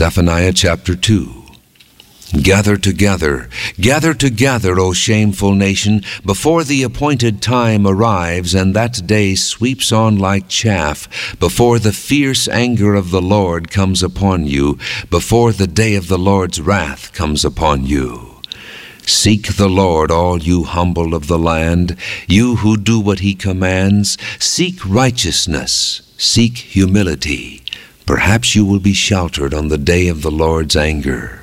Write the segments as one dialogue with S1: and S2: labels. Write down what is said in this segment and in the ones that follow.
S1: Zephaniah chapter 2. Gather together, O shameful nation, before the appointed time arrives, and that day sweeps on like chaff, before the fierce anger of the Lord comes upon you, before the day of the Lord's wrath comes upon you. Seek the Lord, all you humble of the land, you who do what he commands. Seek righteousness, seek humility. Perhaps you will be sheltered on the day of the Lord's anger.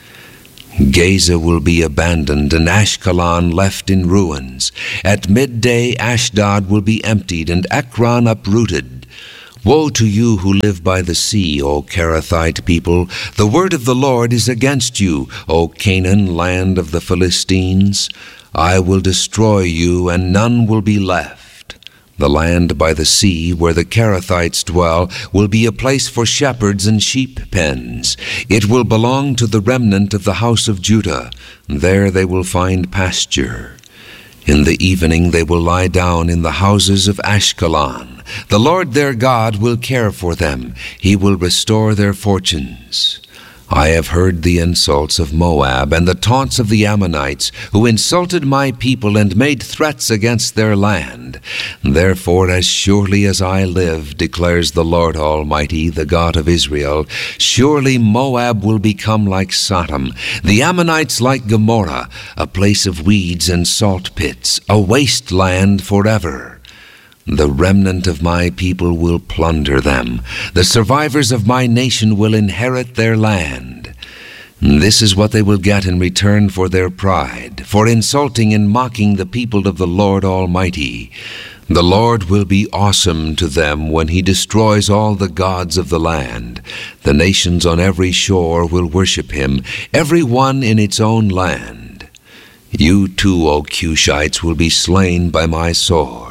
S1: Gaza will be abandoned and Ashkelon left in ruins. At midday Ashdod will be emptied and Ekron uprooted. Woe to you who live by the sea, O Kerathite people! The word of the Lord is against you, O Canaan, land of the Philistines. I will destroy you, and none will be left. The land by the sea, where the Kerathites dwell, will be a place for shepherds and sheep pens. It will belong to the remnant of the house of Judah. There they will find pasture. In the evening they will lie down in the houses of Ashkelon. The Lord their God will care for them. He will restore their fortunes. I have heard the insults of Moab and the taunts of the Ammonites, who insulted my people and made threats against their land. Therefore, as surely as I live, declares the Lord Almighty, the God of Israel, surely Moab will become like Sodom, the Ammonites like Gomorrah, a place of weeds and salt pits, a wasteland forever. The remnant of my people will plunder them. The survivors of my nation will inherit their land. This is what they will get in return for their pride, for insulting and mocking the people of the Lord Almighty. The Lord will be awesome to them when he destroys all the gods of the land. The nations on every shore will worship him, every one in its own land. You too, O Cushites, will be slain by my sword.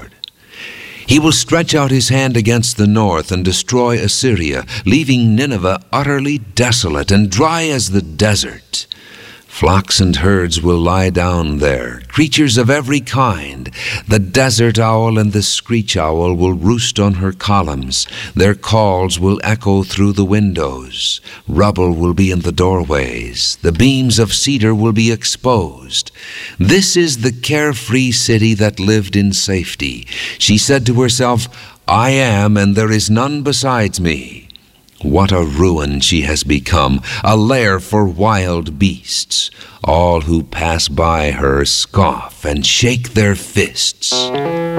S1: He will stretch out his hand against the north and destroy Assyria, leaving Nineveh utterly desolate and dry as the desert. Flocks and herds will lie down there, creatures of every kind. The desert owl and the screech owl will roost on her columns. Their calls will echo through the windows. Rubble will be in the doorways. The beams of cedar will be exposed. This is the carefree city that lived in safety. She said to herself, I am, and there is none besides me. What a ruin she has become, a lair for wild beasts. All who pass by her scoff and shake their fists.